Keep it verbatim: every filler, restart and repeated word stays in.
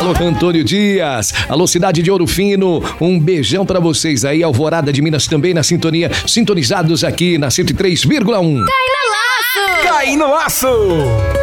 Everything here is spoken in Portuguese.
Alô, Antônio Dias. Alô, cidade de Ouro Fino. Um beijão pra vocês aí. Alvorada de Minas também na sintonia. Sintonizados aqui na cento e três vírgula um. Cai no laço! Cai no laço!